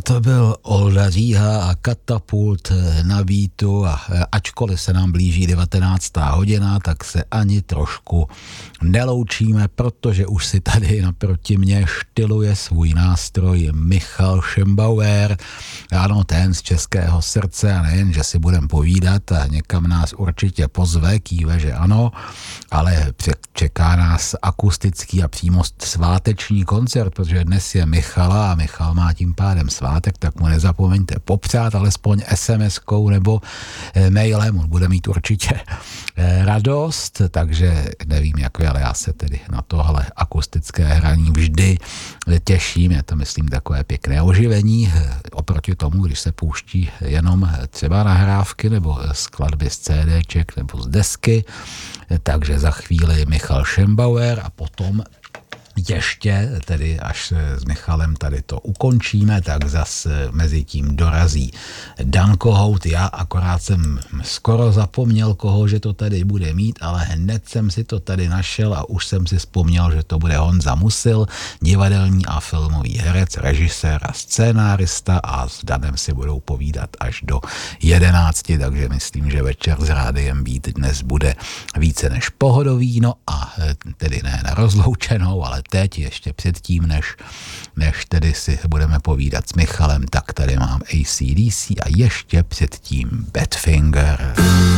to byl Olda Říha a Katapult na beatu a ačkoliv se nám blíží 19. hodina, tak se ani trošku neloučíme, protože už si tady naproti mě štyluje svůj nástroj Michal Šembauer. Ano, ten z českého srdce a nejen, že si budeme povídat a někam nás určitě pozve, kýve, že ano, ale čeká nás akustický a přímo sváteční koncert, protože dnes je Michala a Michal má tím pádem svátek, tak mu nezapomeňte popřát alespoň SMS-kou nebo mailem, on bude mít určitě radost, takže nevím jak vy, ale já se tedy na tohle akustické hraní vždy těším, je to myslím takové pěkné oživení oproti tomu, když se pouští jenom třeba nahrávky nebo skladby z CDček nebo z desky, takže za chvíli Michal Šembauer a potom ještě, tedy až s Michalem tady to ukončíme, tak zase mezi tím dorazí Dan Kohout. Já akorát jsem skoro zapomněl, koho, že to tady bude mít, ale hned jsem si to tady našel a už jsem si vzpomněl, že to bude Honza Musil, divadelní a filmový herec, režisér a scénárista a s Danem si budou povídat až do 11, takže myslím, že večer s Rádiem Beat dnes bude více než pohodový, no a tedy ne na rozloučenou, ale teď ještě předtím, než tedy si budeme povídat s Michalem, tak tady mám AC/DC a ještě předtím Badfinger.